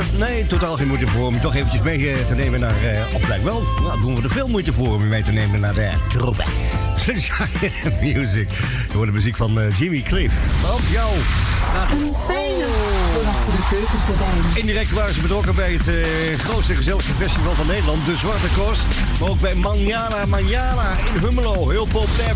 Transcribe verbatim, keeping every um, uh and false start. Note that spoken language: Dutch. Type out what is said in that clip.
Nee, totaal geen moeite voor om toch eventjes mee te nemen naar... Uh, of blijkt wel, nou, doen we er veel moeite voor om je mee te nemen naar de troepen. Sunshine Music. Je hoort de muziek van uh, Jimmy Cliff. Op jou. Nou, een fijne voor achter de keukengordijn. Indirect waren ze betrokken bij het uh, grootste en gezelligste festival van Nederland, de Zwarte Kost. Maar ook bij Manjana Manjana in Hummelo. Heel populair